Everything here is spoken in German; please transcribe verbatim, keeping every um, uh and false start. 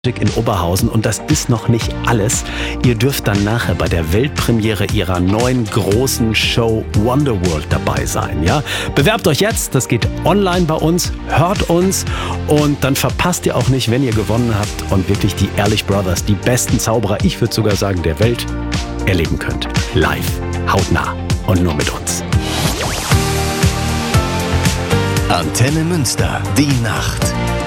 in Oberhausen und das ist noch nicht alles. Ihr dürft dann nachher bei der Weltpremiere ihrer neuen großen Show Wonderworld dabei sein. Ja? Bewerbt euch jetzt, das geht online bei uns, hört uns und dann verpasst ihr auch nicht, wenn ihr gewonnen habt und wirklich die Ehrlich Brothers, die besten Zauberer, ich würde sogar sagen der Welt, erleben könnt. Live, hautnah und nur mit uns. Antenne Münster, die Nacht.